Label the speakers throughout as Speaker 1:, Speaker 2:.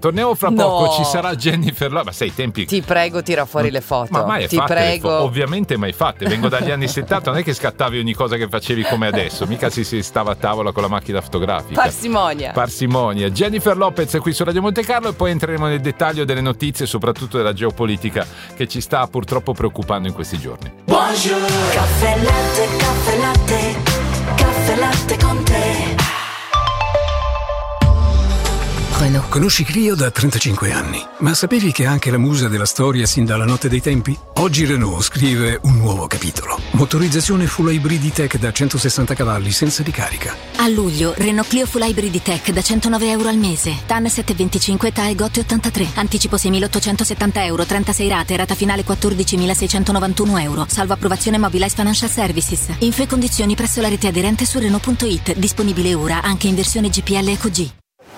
Speaker 1: torniamo fra poco, ci sarà Jennifer Lopez. Ma sei tempi.
Speaker 2: Ti prego, tira fuori le foto.
Speaker 1: Ma mai
Speaker 2: ti
Speaker 1: fatte
Speaker 2: prego.
Speaker 1: Ovviamente mai fatte. Vengo dagli anni 70, non è che scattavi ogni cosa che facevi come adesso, mica si stava a tavola con la macchina fotografica. Parsimonia. Jennifer Lopez è qui su Radio Monte Carlo e poi entreremo nel dettaglio delle notizie, soprattutto della geopolitica che ci sta purtroppo preoccupando in questi giorni.
Speaker 3: Buongiorno. Caffè latte con te.
Speaker 4: Renault. Conosci Clio da 35 anni, ma sapevi che è anche la musa della storia sin dalla notte dei tempi? Oggi Renault scrive un nuovo capitolo. Motorizzazione full hybrid tech da 160 cavalli senza ricarica.
Speaker 5: A luglio, Renault Clio full hybrid tech da €109 al mese. TAN 725, TAE GOT 83. Anticipo 6.870 euro, 36 rate, rata finale 14.691 euro. Salvo approvazione Mobilize Financial Services. Info e condizioni presso la rete aderente su Renault.it. Disponibile ora anche in versione GPL Eco G.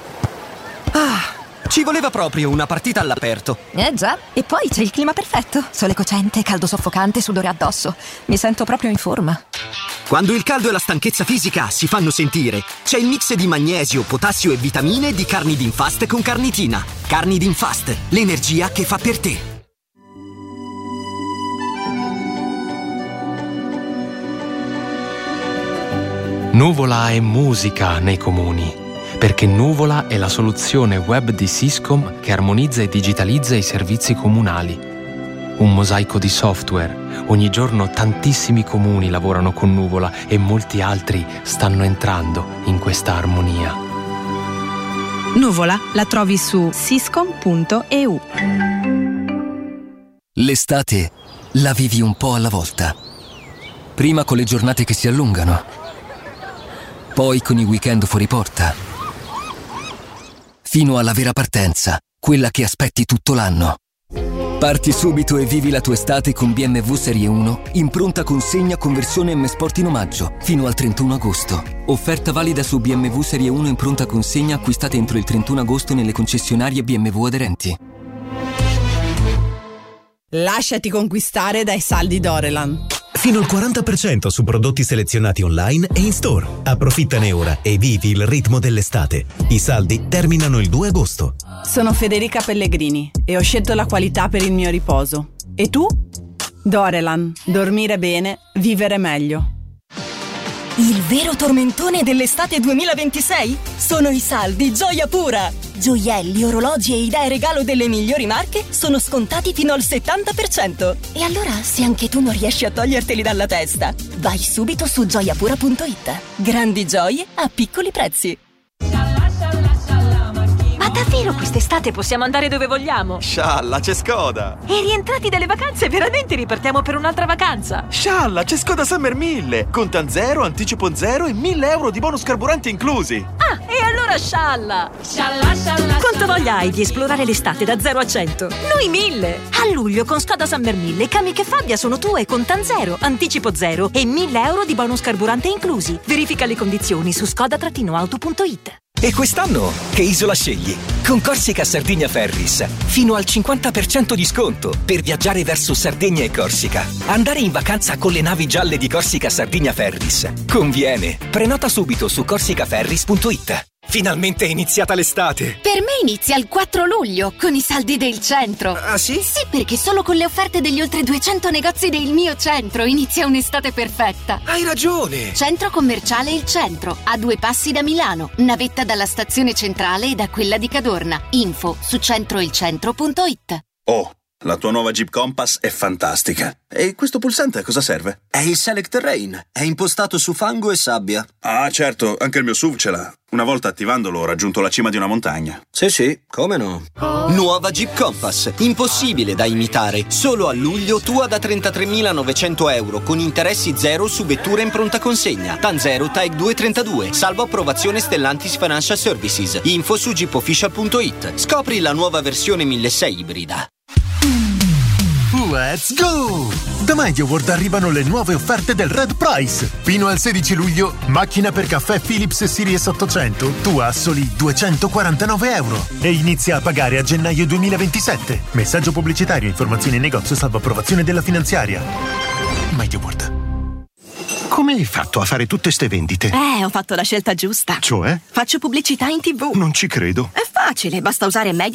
Speaker 6: Ci voleva proprio una partita all'aperto.
Speaker 7: Già, e poi c'è il clima perfetto. Sole cocente, caldo soffocante, sudore addosso. Mi sento proprio in forma.
Speaker 6: Quando il caldo e la stanchezza fisica si fanno sentire, c'è il mix di magnesio, potassio e vitamine di Carnidin Fast con carnitina. Carnidin Fast, l'energia che fa per te.
Speaker 8: Nuvola è musica nei comuni. Perché Nuvola è la soluzione web di Syscom che armonizza e digitalizza i servizi comunali. Un mosaico di software. Ogni giorno tantissimi comuni lavorano con Nuvola e molti altri stanno entrando in questa armonia.
Speaker 9: Nuvola la trovi su syscom.eu.
Speaker 10: L'estate la vivi un po' alla volta. Prima con le giornate che si allungano, poi con i weekend fuori porta, fino alla vera partenza, quella che aspetti tutto l'anno. Parti subito e vivi la tua estate con BMW Serie 1 in pronta consegna con versione M Sport in omaggio fino al 31 agosto. Offerta valida su BMW Serie 1 in pronta consegna acquistate entro il 31 agosto nelle concessionarie BMW aderenti.
Speaker 11: Lasciati conquistare dai saldi Dorelan.
Speaker 12: Fino al 40% su prodotti selezionati online e in store. Approfittane ora e vivi il ritmo dell'estate. I saldi terminano il 2 agosto.
Speaker 11: Sono Federica Pellegrini e ho scelto la qualità per il mio riposo. E tu? Dorelan. Dormire bene, vivere meglio.
Speaker 13: Il vero tormentone dell'estate 2026 sono i saldi Gioia Pura. Gioielli, orologi e idee regalo delle migliori marche sono scontati fino al 70%. E allora, se anche tu non riesci a toglierteli dalla testa, vai subito su gioiapura.it. Grandi gioie a piccoli prezzi.
Speaker 14: Ma davvero quest'estate possiamo andare dove vogliamo?
Speaker 15: Scialla, c'è Skoda!
Speaker 14: E rientrati dalle vacanze veramente ripartiamo per un'altra vacanza?
Speaker 15: Scialla, c'è Skoda Summer 1000! Contan 0, anticipo 0 e 1.000 euro di bonus carburanti inclusi!
Speaker 14: Ah, e allora scialla! Quanto voglia hai di esplorare l'estate da 0 a 100? Noi 1000! A luglio con Skoda Summer 1000 Kamiq e Fabia sono tue con Contan 0, anticipo 0 e 1.000 euro di bonus carburante inclusi. Verifica le condizioni su skoda-auto.it.
Speaker 16: E quest'anno che isola scegli? Con Corsica Sardinia Ferris fino al 50% di sconto per viaggiare verso Sardegna e Corsica. Andare in vacanza con le navi gialle di Corsica Sardinia Ferris conviene. Prenota subito su corsicaferris.it. Finalmente è iniziata l'estate.
Speaker 5: Per me inizia il 4 luglio con i saldi del centro.
Speaker 16: Ah sì?
Speaker 5: Sì, perché solo con le offerte degli oltre 200 negozi del mio centro inizia un'estate perfetta.
Speaker 16: Hai ragione.
Speaker 5: Centro commerciale Il Centro, a 2 passi da Milano, navetta dalla stazione centrale e da quella di Cadorna. Info su centroilcentro.it.
Speaker 17: Oh, la tua nuova Jeep Compass è fantastica. E questo pulsante a cosa serve?
Speaker 6: È il Select Terrain. È impostato su fango e sabbia.
Speaker 17: Ah, certo, anche il mio SUV ce l'ha. Una volta attivandolo ho raggiunto la cima di una montagna.
Speaker 6: Sì, come no? Nuova Jeep Compass. Impossibile da imitare. Solo a luglio tua da 33.900 euro con interessi zero su vetture in pronta consegna. TAN 0 TAEG 232. Salvo approvazione Stellantis Financial Services. Info su jeepofficial.it. Scopri la nuova versione 1600 ibrida.
Speaker 18: Let's go! Da MediaWorld arrivano le nuove offerte del Red Price. Fino al 16 luglio, macchina per caffè Philips Series 800, tu a soli 249 euro. E inizia a pagare a gennaio 2027. Messaggio pubblicitario, informazioni in negozio, salvo approvazione della finanziaria. MediaWorld.
Speaker 19: Come hai fatto a fare tutte ste vendite?
Speaker 7: Ho fatto la scelta giusta.
Speaker 19: Cioè?
Speaker 7: Faccio pubblicità in TV.
Speaker 19: Non ci credo.
Speaker 7: È facile, basta usare Media